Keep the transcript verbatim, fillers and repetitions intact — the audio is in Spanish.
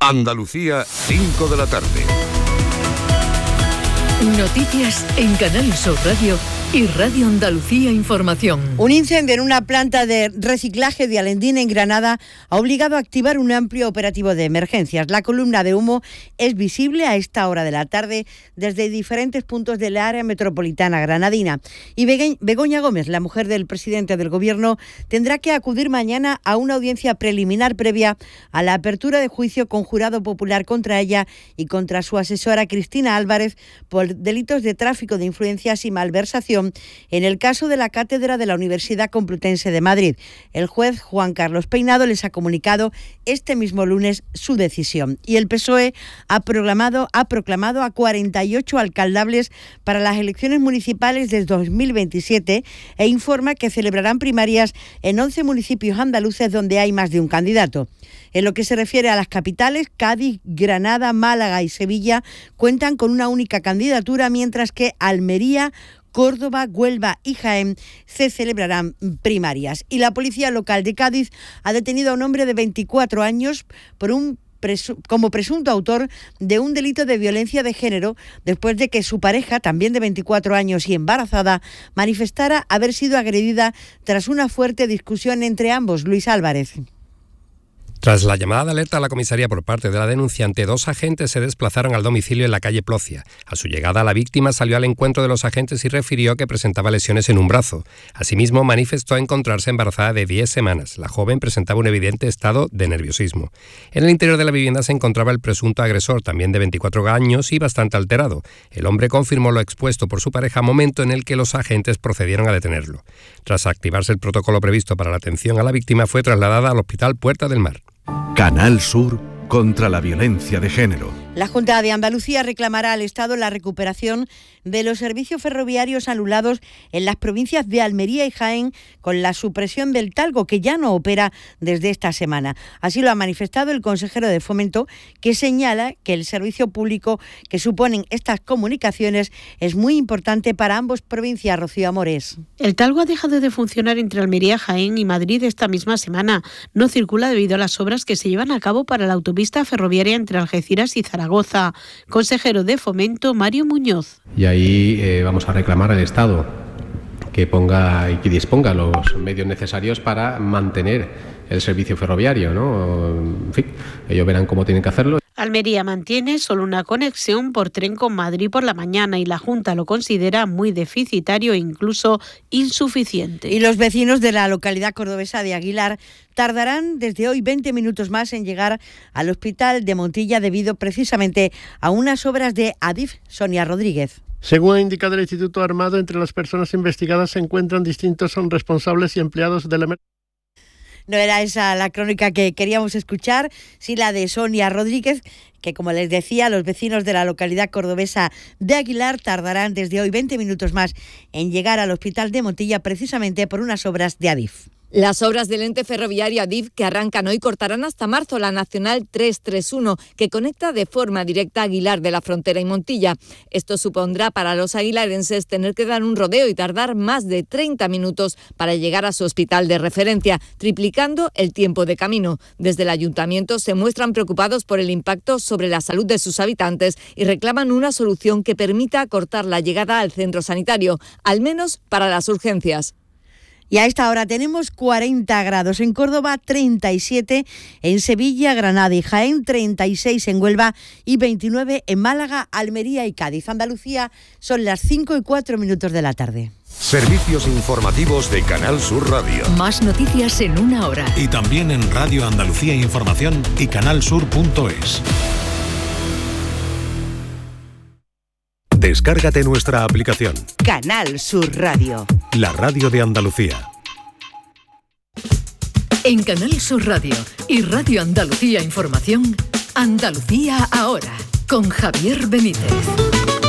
Andalucía, cinco de la tarde. Noticias en Canal Sur Radio y Radio Andalucía Información. Un incendio en una planta de reciclaje de Alendín en Granada ha obligado a activar un amplio operativo de emergencias. La columna de humo es visible a esta hora de la tarde desde diferentes puntos del área metropolitana granadina. Y Begoña Gómez, la mujer del presidente del Gobierno, tendrá que acudir mañana a una audiencia preliminar previa a la apertura de juicio con jurado popular contra ella y contra su asesora Cristina Álvarez por delitos de tráfico de influencias y malversación en el caso de la cátedra de la Universidad Complutense de Madrid. El juez Juan Carlos Peinado les ha comunicado este mismo lunes su decisión. Y el P S O E ha proclamado, ha proclamado a cuarenta y ocho alcaldables para las elecciones municipales de dos mil veintisiete e informa que celebrarán primarias en once municipios andaluces donde hay más de un candidato. En lo que se refiere a las capitales, Cádiz, Granada, Málaga y Sevilla cuentan con una única candidatura, mientras que Almería, Córdoba, Huelva y Jaén se celebrarán primarias. Y la policía local de Cádiz ha detenido a un hombre de veinticuatro años por un presu- como presunto autor de un delito de violencia de género después de que su pareja, también de veinticuatro años y embarazada, manifestara haber sido agredida tras una fuerte discusión entre ambos. Luis Álvarez. Tras la llamada de alerta a la comisaría por parte de la denunciante, dos agentes se desplazaron al domicilio en la calle Plocia. A su llegada, la víctima salió al encuentro de los agentes y refirió que presentaba lesiones en un brazo. Asimismo, manifestó encontrarse embarazada de diez semanas. La joven presentaba un evidente estado de nerviosismo. En el interior de la vivienda se encontraba el presunto agresor, también de veinticuatro años y bastante alterado. El hombre confirmó lo expuesto por su pareja, momento en el que los agentes procedieron a detenerlo. Tras activarse el protocolo previsto para la atención a la víctima, fue trasladada al Hospital Puerta del Mar. Canal Sur contra la violencia de género. La Junta de Andalucía reclamará al Estado la recuperación de los servicios ferroviarios anulados en las provincias de Almería y Jaén con la supresión del Talgo, que ya no opera desde esta semana. Así lo ha manifestado el consejero de Fomento, que señala que el servicio público que suponen estas comunicaciones es muy importante para ambas provincias. Rocío Amores. El Talgo ha dejado de funcionar entre Almería, Jaén y Madrid esta misma semana. No circula debido a las obras que se llevan a cabo para la autopista ferroviaria entre Algeciras y Zaragoza. Consejero de Fomento, Mario Muñoz. Y ahí eh, vamos a reclamar al Estado que ponga y que disponga los medios necesarios para mantener el servicio ferroviario, ¿no? En fin, ellos verán cómo tienen que hacerlo. Almería mantiene solo una conexión por tren con Madrid por la mañana y la Junta lo considera muy deficitario e incluso insuficiente. Y los vecinos de la localidad cordobesa de Aguilar tardarán desde hoy veinte minutos más en llegar al hospital de Montilla debido precisamente a unas obras de Adif. Sonia Rodríguez. Según ha indicado el Instituto Armado, entre las personas investigadas se encuentran distintos son responsables y empleados de la emergencia. No era esa la crónica que queríamos escuchar, sí la de Sonia Rodríguez, que como les decía, los vecinos de la localidad cordobesa de Aguilar tardarán desde hoy veinte minutos más en llegar al hospital de Montilla precisamente por unas obras de Adif. Las obras del ente ferroviario Adif que arrancan hoy cortarán hasta marzo la Nacional trescientos treinta y uno, que conecta de forma directa Aguilar de la Frontera y Montilla. Esto supondrá para los aguilarenses tener que dar un rodeo y tardar más de treinta minutos para llegar a su hospital de referencia, triplicando el tiempo de camino. Desde el ayuntamiento se muestran preocupados por el impacto sobre la salud de sus habitantes y reclaman una solución que permita acortar la llegada al centro sanitario, al menos para las urgencias. Y a esta hora tenemos cuarenta grados en Córdoba, treinta y siete en Sevilla, Granada y Jaén, treinta y seis en Huelva y veintinueve en Málaga, Almería y Cádiz. Andalucía, son las cinco y cuatro minutos de la tarde. Servicios informativos de Canal Sur Radio. Más noticias en una hora. Y también en Radio Andalucía Información y canal sur punto es. Descárgate nuestra aplicación. Canal Sur Radio. La radio de Andalucía. En Canal Sur Radio y Radio Andalucía Información, Andalucía ahora, con Javier Benítez.